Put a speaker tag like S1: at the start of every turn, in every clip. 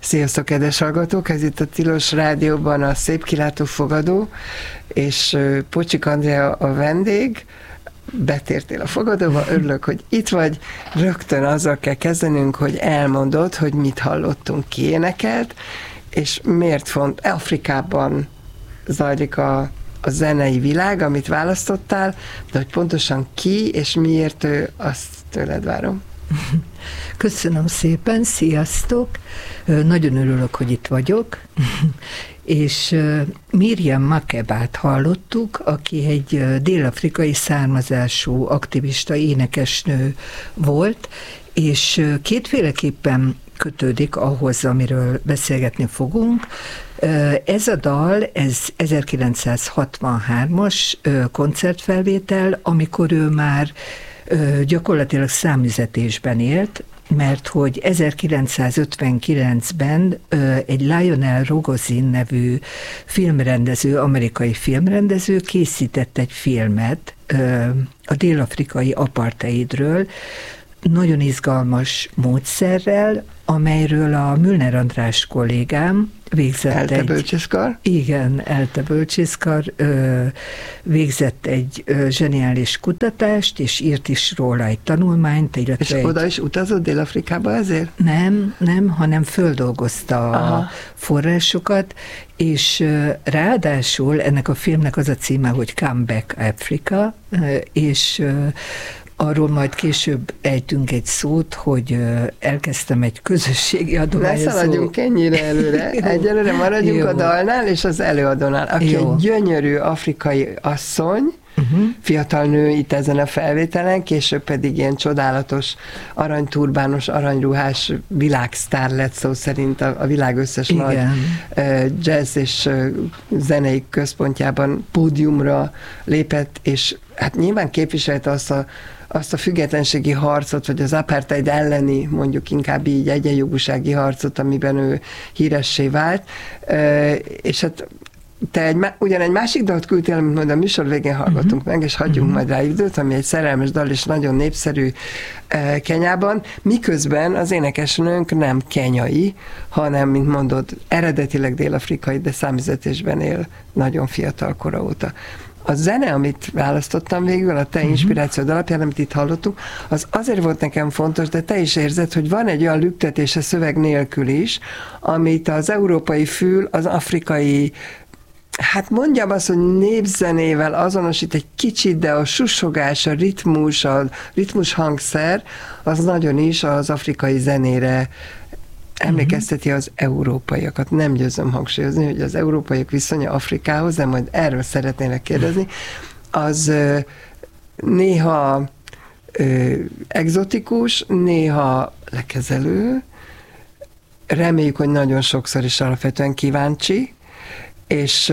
S1: Sziasztok, kedves hallgatók! Ez itt a Tilos Rádióban a Szép Kilátó Fogadó, és Pocsik Andrea a vendég. Betértél a fogadóba, örülök, hogy itt vagy. Rögtön azzal kell kezdenünk, hogy elmondod, hogy mit hallottunk, ki énekelt, és miért Afrikában zajlik a zenei világ, amit választottál, de hogy pontosan ki és miért ő, azt tőled várom.
S2: Köszönöm szépen, sziasztok! Nagyon örülök, hogy itt vagyok, és Miriam Makebát hallottuk, aki egy dél-afrikai származású aktivista, énekesnő volt, és kétféleképpen kötődik ahhoz, amiről beszélgetni fogunk. Ez a dal, ez 1963-as koncertfelvétel, amikor ő már gyakorlatilag számüzetésben élt, mert hogy 1959-ben egy Lionel Rogozin nevű filmrendező, amerikai filmrendező készített egy filmet a dél-afrikai apartheidről, nagyon izgalmas módszerrel, amelyről a Müller András kollégám végzett
S1: Elte Bölcsészkar?
S2: Igen, Elte Bölcsészkar végzett egy zseniális kutatást, és írt is róla egy tanulmányt.
S1: És oda is utazott Dél-Afrikába ezért?
S2: Nem, hanem földolgozta a forrásokat, és ráadásul ennek a filmnek az a címe, hogy Come Back Africa, és arról majd később ejtünk egy szót, hogy elkezdtem egy közösségi adományozó.
S1: Ne szaladjunk ennyire előre. Egyelőre maradjunk a dalnál és az előadónál, aki egy gyönyörű afrikai asszony, fiatal nő itt ezen a felvételen, később pedig ilyen csodálatos, aranyturbános, aranyruhás világsztár lett szó szerint a világ összes nagy jazz és zenei központjában pódiumra lépett, és hát nyilván képviselte azt a függetlenségi harcot, vagy az apartheid elleni, mondjuk inkább így egyenjogúsági harcot, amiben ő híressé vált, és hát te ugyan egy másik dalt küldtél, amit majd a műsor végén hallgatunk meg, és hagyjunk majd rá időt, ami egy szerelmes dal, és nagyon népszerű Kenyában, miközben az énekesnőnk nem kenyai, hanem, mint mondod, eredetileg dél-afrikai, de számüzetésben él nagyon fiatal kora óta. A zene, amit választottam végül, a te inspirációd alapján, amit itt hallottuk, az azért volt nekem fontos, de te is érzed, hogy van egy olyan lüktetése szöveg nélkül is, amit az európai fül az afrikai, hát mondjam azt, hogy népzenével azonosít egy kicsit, de a susogás, a ritmus hangszer, az nagyon is az afrikai zenére emlékezteti az európaiakat. Nem győzöm hangsúlyozni, hogy az európaiak viszonya Afrikához, de majd erről szeretnélek kérdezni, az néha egzotikus, néha lekezelő, reméljük, hogy nagyon sokszor is alapvetően kíváncsi, és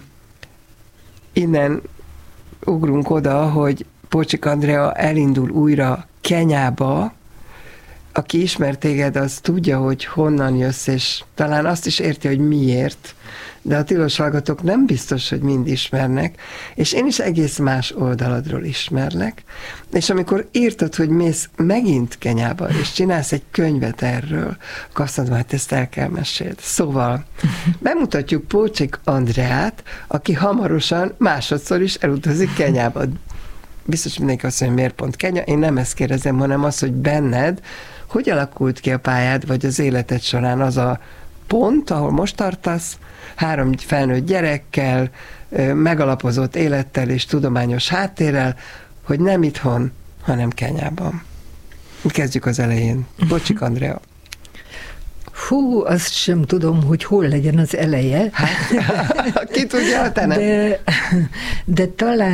S1: innen ugrunk oda, hogy Pocsik Andrea elindul újra Kenyába. Aki ismer téged, az tudja, hogy honnan jössz, és talán azt is érti, hogy miért, de a tilos hallgatók nem biztos, hogy mind ismernek, és én is egész más oldaladról ismerlek, és amikor írtad, hogy mész megint Kenyába, és csinálsz egy könyvet erről, akkor azt mondom, hát ezt el kell mesélni. Szóval bemutatjuk Pocsik Andreát, aki hamarosan másodszor is elutazik Kenyába. Biztos mindenki azt mondja, hogy miért pont Kenya, én nem ezt kérdezem, hanem az, hogy benned hogy alakult ki a pályád, vagy az életed során az a pont, ahol most tartasz, 3 felnőtt gyerekkel, megalapozott élettel és tudományos háttérrel, hogy nem itthon, hanem Kenyában. Kezdjük az elején. Pocsik Andrea.
S2: Hú, azt sem tudom, hogy hol legyen az eleje.
S1: Hát, ki tudja, te nem.
S2: De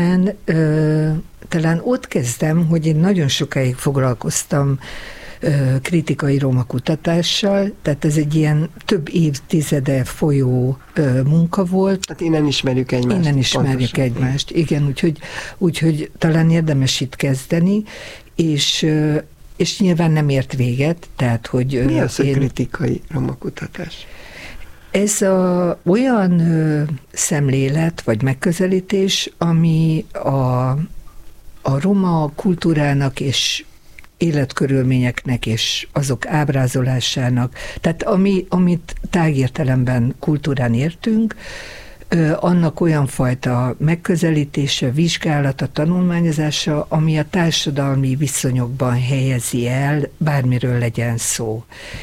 S2: talán ott kezdem, hogy én nagyon sokáig foglalkoztam kritikai roma kutatással, tehát ez egy ilyen több évtizede folyó munka volt.
S1: Tehát innen ismerjük egymást.
S2: Innen ismerjük egymást, igen, úgyhogy talán érdemes itt kezdeni, és nyilván nem ért véget, tehát hogy...
S1: Mi az, hogy kritikai roma kutatás?
S2: Ez olyan szemlélet, vagy megközelítés, ami a roma kultúrának és életkörülményeknek és azok ábrázolásának, tehát amit tágértelemben kultúrán értünk, annak olyan fajta megközelítése, vizsgálata, tanulmányozása, ami a társadalmi viszonyokban helyezi el, bármiről legyen szó.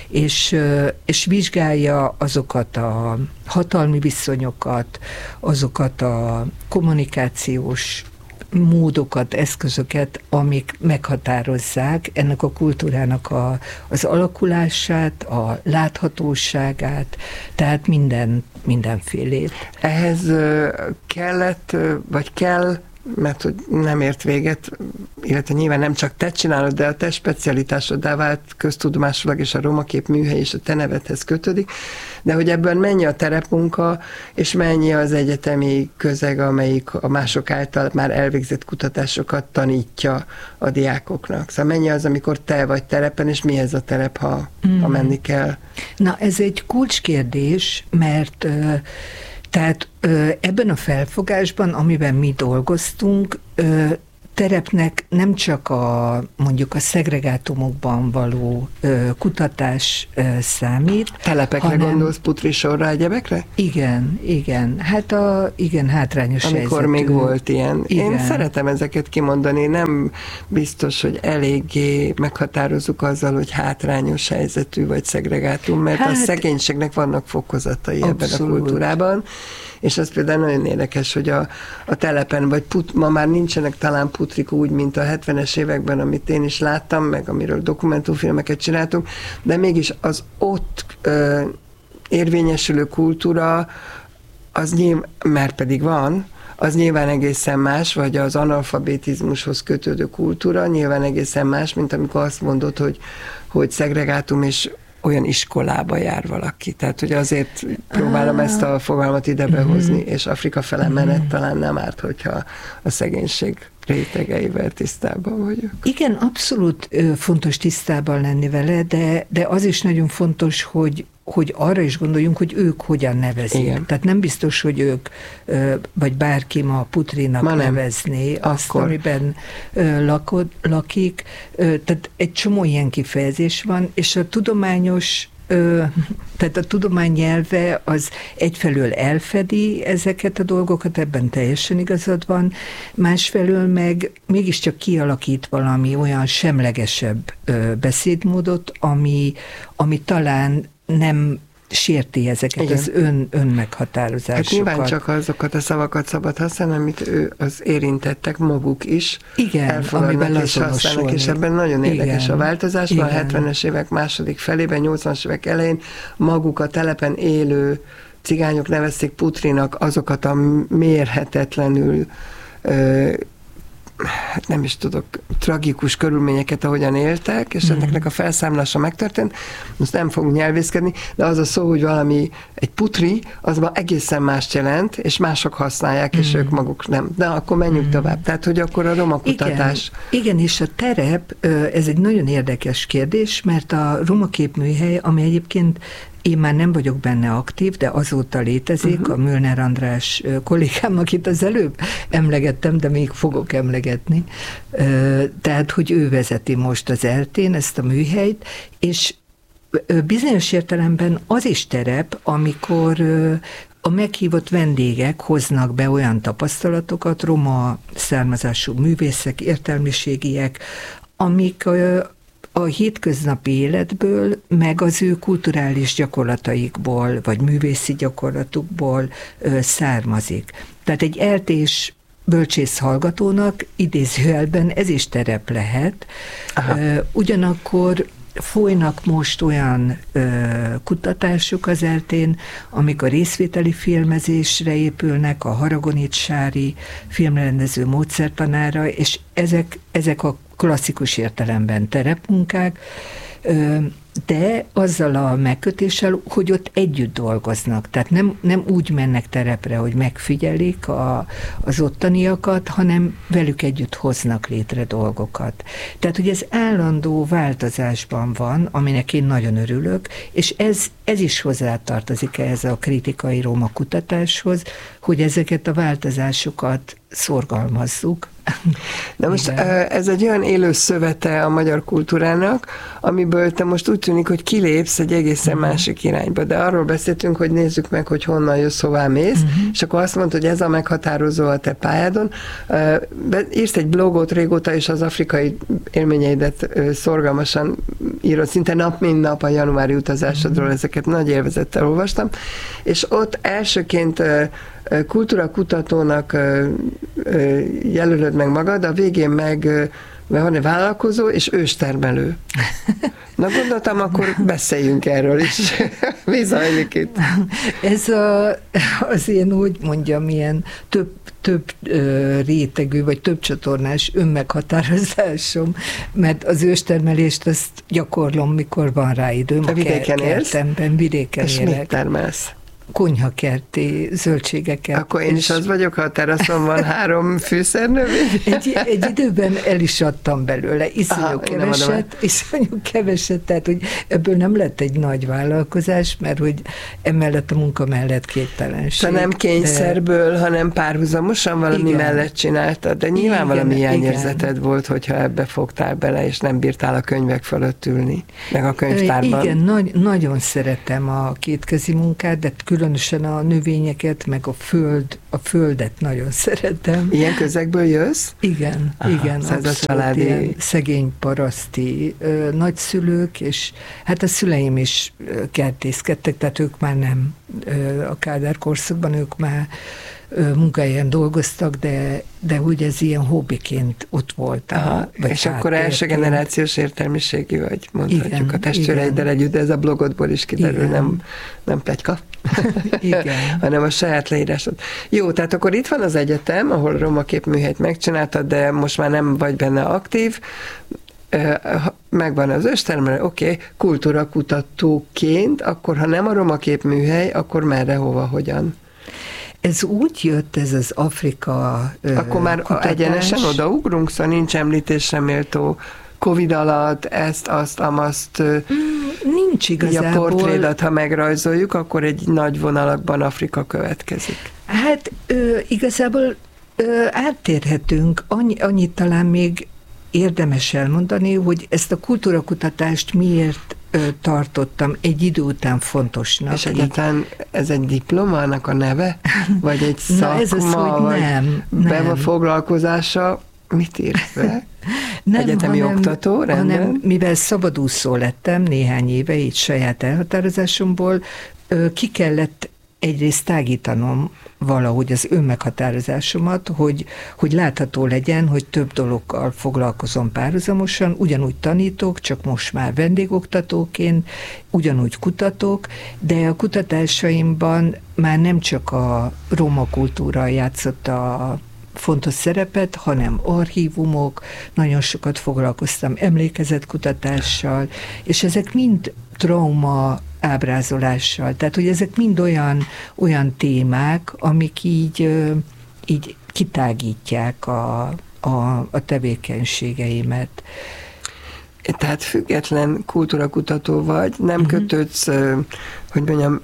S2: És vizsgálja azokat a hatalmi viszonyokat, azokat a kommunikációs módokat, eszközöket, amik meghatározzák ennek a kultúrának az alakulását, a láthatóságát, tehát mindenfélét.
S1: Ehhez kellett, vagy kell, mert hogy nem ért véget, illetve nyilván nem csak te csinálod, de a te specialitásoddá vált köztudomásulag, és a Romakép műhely és a te nevedhez kötődik, de hogy ebből mennyi a terepmunka, és mennyi az egyetemi közeg, amelyik a mások által már elvégzett kutatásokat tanítja a diákoknak. Szóval mennyi az, amikor te vagy terepen, és mi ez a terep, ha menni kell?
S2: Na, ez egy kulcskérdés, mert tehát ebben a felfogásban, amiben mi dolgoztunk, terepnek nem csak mondjuk a szegregátumokban való kutatás számít.
S1: Telepekre gondolsz, Putri sorra, egyebekre?
S2: Igen. Hát hátrányos helyzetű.
S1: Amikor még volt ilyen. Igen. Én szeretem ezeket kimondani, nem biztos, hogy eléggé meghatározzuk azzal, hogy hátrányos helyzetű vagy szegregátum, mert a szegénységnek vannak fokozatai ebben a kultúrában. És az például nagyon érdekes, hogy a telepen, vagy ma már nincsenek talán putrik úgy, mint a 70-es években, amit én is láttam, meg amiről dokumentumfilmeket csináltunk, de mégis az ott érvényesülő kultúra, mert pedig van, az nyilván egészen más, vagy az analfabetizmushoz kötődő kultúra nyilván egészen más, mint amikor azt mondod, hogy szegregátum és olyan iskolába jár valaki. Tehát, hogy azért próbálom ezt a fogalmat ide behozni, és Afrika fele menet talán nem árt, hogyha a szegénység rétegeivel tisztában vagyok.
S2: Igen, abszolút fontos tisztában lenni vele, de az is nagyon fontos, hogy arra is gondoljunk, hogy ők hogyan nevezik. Igen. Tehát nem biztos, hogy ők, vagy bárki ma Putrinak nevezné azt, amiben lakik. Tehát egy csomó ilyen kifejezés van, és a tudományos tehát a tudomány nyelve az egyfelől elfedi ezeket a dolgokat, ebben teljesen igazad van, másfelől meg mégiscsak kialakít valami olyan semlegesebb beszédmódot, ami talán nem sérti ezeket igen. az önmeghatározásokat.
S1: Hát nyilván csak azokat a szavakat szabad használni, amit az érintettek maguk is elfogadnak és használnak, és ebben nagyon érdekes a változás. A 70-es évek második felében, 80-as évek elején maguk a telepen élő cigányok nevezték Putrinak azokat a mérhetetlenül hát nem is tudok, tragikus körülményeket, ahogyan éltek, és ennek a felszámlása megtörtént. Most nem fogunk nyelvészkedni, de az a szó, hogy valami, egy putri, az ma egészen mást jelent, és mások használják, és ők maguk nem. De akkor menjünk tovább. Tehát, hogy akkor a roma kutatás.
S2: Igen, és a terep, ez egy nagyon érdekes kérdés, mert a Romakép műhely, ami egyébként én már nem vagyok benne aktív, de azóta létezik, a Mölner András kollégám, akit az előbb emlegettem, de még fogok emlegetni. Tehát, hogy ő vezeti most az ELTÉN ezt a műhelyt, és bizonyos értelemben az is terep, amikor a meghívott vendégek hoznak be olyan tapasztalatokat, roma származású művészek, értelmiségiek, amik a hétköznapi életből, meg az ő kulturális gyakorlataikból, vagy művészi gyakorlatukból származik. Tehát egy eltés bölcsész hallgatónak idézőjelben ez is terep lehet. Ugyanakkor folynak most olyan kutatások az ELTÉN, amik a részvételi filmezésre épülnek, a Haragonit-Sári filmrendező módszertanára, és ezek a klasszikus értelemben terepmunkák, de azzal a megkötéssel, hogy ott együtt dolgoznak. Tehát nem úgy mennek terepre, hogy megfigyelik az ottaniakat, hanem velük együtt hoznak létre dolgokat. Tehát, hogy ez állandó változásban van, aminek én nagyon örülök, és ez is hozzátartozik ehhez a kritikai roma kutatáshoz, hogy ezeket a változásokat szorgalmazzuk.
S1: De most ez egy olyan élő szövete a magyar kultúrának, amiből te most úgy tűnik, hogy kilépsz egy egészen másik irányba, de arról beszéltünk, hogy nézzük meg, hogy honnan jössz, hová mész, és akkor azt mondtad, hogy ez a meghatározó a te pályádon. Írsz egy blogot régóta, és az afrikai élményeidet szorgalmasan írod, szinte nap mint nap a januári utazásodról, ezeket nagy élvezettel olvastam, és ott elsőként kultúrakutatónak jelölöd meg magad, a végén meg van egy vállalkozó és őstermelő. Na gondoltam, akkor beszéljünk erről is. Mi zajlik itt?
S2: Ez az én, úgy mondjam, ilyen több rétegű, vagy több csatornás önmeghatározásom, mert az őstermelést azt gyakorlom, mikor van rá időm.
S1: A vidéken élsz?
S2: Vidéken
S1: és
S2: élek.
S1: mit termelsz?
S2: Konyhakerti zöldségeket.
S1: Akkor én is az vagyok, ha a teraszon van 3 fűszernövény.
S2: Egy időben el is adtam belőle, iszonyú keveset, tehát hogy ebből nem lett egy nagy vállalkozás, mert hogy emellett a munka mellett képtelenség.
S1: Nem kényszerből, hanem párhuzamosan valami mellett csináltad, de nyilván valami hiányérzeted volt, hogyha ebbe fogtál bele, és nem bírtál a könyvek fölött ülni, meg a könyvtárban.
S2: Igen, nagyon szeretem a kétkezi munkát, de különösen a növényeket, meg a földet nagyon szeretem.
S1: Ilyen közegből jössz?
S2: Igen, abszolút ilyen szegény paraszti nagyszülők, és hát a szüleim is kertészkedtek, tehát ők már nem a Kádár korszakban, ők már munkahelyen dolgoztak, de hogy ez ilyen hobbiként ott volt.
S1: És akkor első generációs értelmiségi vagy, mondhatjuk a testvéreiddel együtt, de ez a blogodból is kiderül, nem pletyka, hanem a saját leírásod. Jó, tehát akkor itt van az egyetem, ahol Roma képműhelyt megcsináltad, de most már nem vagy benne aktív, megvan az őstermelő, oké, kultúrakutatóként, akkor ha nem a Roma képműhely, akkor merre, hova, hogyan?
S2: Ez úgy jött, ez az Afrika
S1: akkor már kutatás. Egyenesen odaugrunk, szóval nincs említésre méltó Covid alatt, ezt, azt, amazt.
S2: Nincs igazából.
S1: A portrédat, ha megrajzoljuk, akkor egy nagy vonalakban Afrika következik.
S2: Hát igazából áttérhetünk, annyit talán még érdemes elmondani, hogy ezt a kultúrakutatást miért tartottam egy idő után fontosnak.
S1: És egyáltalán ez egy diplomának a neve? Vagy egy szakma?
S2: Ez az, hogy
S1: vagy
S2: nem.
S1: foglalkozása? Mit írt be? Egyetemi oktató, rendben?
S2: Hanem mivel szabadúszó lettem néhány éve, így saját elhatározásomból, ki kellett egyrészt tágítanom valahogy az önmeghatározásomat, hogy látható legyen, hogy több dologgal foglalkozom párhuzamosan, ugyanúgy tanítok, csak most már vendégoktatóként, ugyanúgy kutatok, de a kutatásaimban már nem csak a roma kultúra játszott a fontos szerepet, hanem archívumok, nagyon sokat foglalkoztam emlékezetkutatással, és ezek mind trauma ábrázolással, tehát hogy ezek mind olyan témák, amik így kitágítják a tevékenységeimet.
S1: Tehát független kultúrakutató vagy, nem kötődsz, hogy mondjam,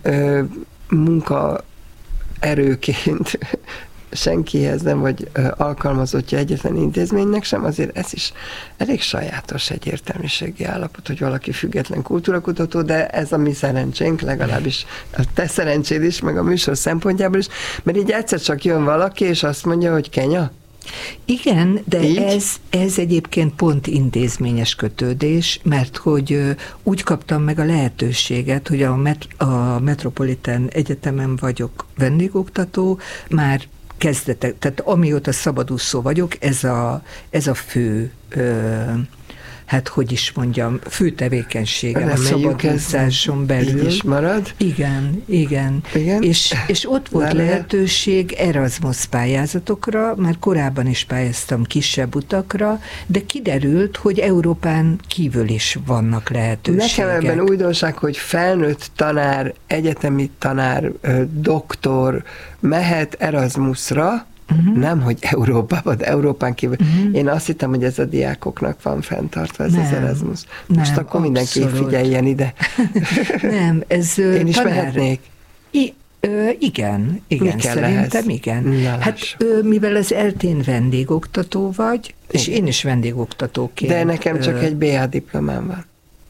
S1: munkaerőként senkihez nem vagy alkalmazottja egyetlen intézménynek sem, azért ez is elég sajátos egy értelmiségi állapot, hogy valaki független kultúrakutató, de ez a mi szerencsénk, legalábbis a te szerencséd is, meg a műsor szempontjából is, mert így egyszer csak jön valaki, és azt mondja, hogy Kenya?
S2: Igen, de ez egyébként pont intézményes kötődés, mert hogy úgy kaptam meg a lehetőséget, hogy a Metropolitan Egyetemen vagyok vendégoktató, már kezdetek, tehát amióta szabadúszó vagyok, ez a fő, hát hogy is mondjam, fő tevékenységem a szabadúszáson belül.
S1: Így is marad?
S2: Igen. És ott volt lehetőség Erasmus pályázatokra, már korábban is pályáztam kisebb utakra, de kiderült, hogy Európán kívül is vannak lehetőségek.
S1: Nekem ebben újdonság, hogy felnőtt tanár, egyetemi tanár, doktor mehet Erasmusra, nem, hogy Európában, de Európán kívül. Én azt hittem, hogy ez a diákoknak van fenntartva, ez az Erasmus. Most akkor mindenki figyeljen ide.
S2: Nem, ez
S1: Én is mehetnék?
S2: Igen, szerintem igen. Hát mivel az eltén vendégoktató vagy, és én is vendégoktatóként.
S1: De nekem csak egy BA diplomám van.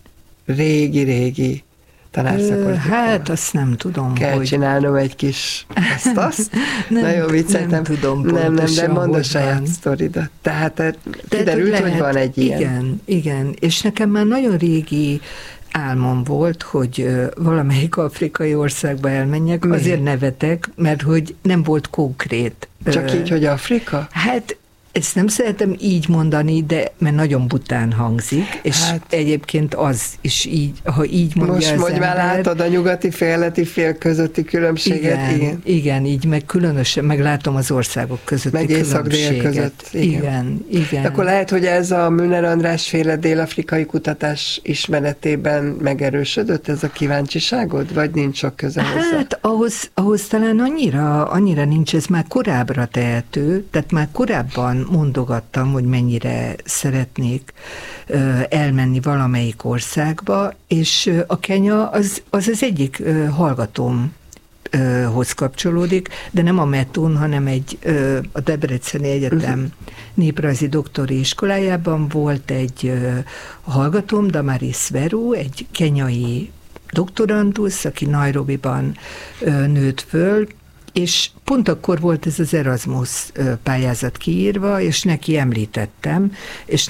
S1: Régi tanárszakos
S2: hát azt nem tudom,
S1: kell
S2: hogy...
S1: csinálnom egy kis ezt-azt. Nagyon vicceltem.
S2: Nem tudom
S1: nem, de mondd a saját sztoridat. Tehát kiderült, hogy van egy ilyen.
S2: Igen. És nekem már nagyon régi álmom volt, hogy valamelyik afrikai országba elmenjek. Mi? Azért nevetek, mert hogy nem volt konkrét.
S1: Csak így, hogy Afrika?
S2: Hát ezt nem szeretem így mondani, de mert nagyon bután hangzik, és egyébként az is így, ha így mondja
S1: most
S2: az
S1: mondj
S2: ember.
S1: Már látod a nyugati féleti fél közötti különbséget?
S2: Igen, így meg különösen, meg látom az országok közötti
S1: meg
S2: különbséget.
S1: Meg észak-dél között.
S2: Igen.
S1: Akkor lehet, hogy ez a Müller András féle dél-afrikai kutatás ismeretében megerősödött ez a kíváncsiságod, vagy nincs sok köze hozzá?
S2: Hát ahhoz talán annyira nincs, ez már korábbra tehető, tehát már korábban mondogattam, hogy mennyire szeretnék elmenni valamelyik országba, és a Kenya az egyik hallgatómhoz kapcsolódik, de nem a METUN, hanem a Debreceni Egyetem néprajzi doktori iskolájában volt egy hallgatóm, Damaris Veru, egy kenyai doktorandusz, aki Nairobiban nőtt föl, és pont akkor volt ez az Erasmus pályázat kiírva, és neki említettem, és